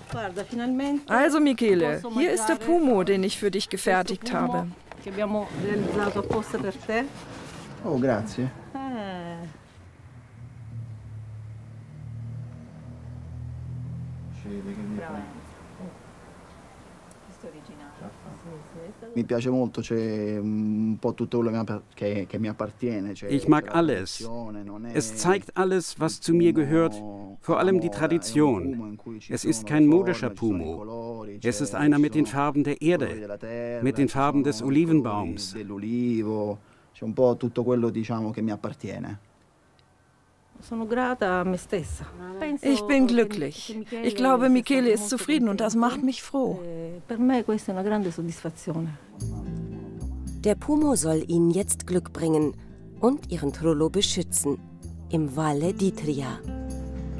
Also Michele, hier ist der Pumo, den ich für dich gefertigt habe. Oh, grazie. Mi piace molto, c'è un po' tutto quello che mi appartiene. Ich mag alles. Es zeigt alles, was zu mir gehört, vor allem die Tradition. Es ist kein modischer Pumo. Es ist einer mit den Farben der Erde, mit den Farben des Olivenbaums. C'è un po' tutto quello, diciamo, che mi appartiene. Ich bin glücklich. Ich glaube, Michele ist zufrieden und das macht mich froh. Der Pumo soll ihnen jetzt Glück bringen und ihren Trullo beschützen im Valle d'Itria.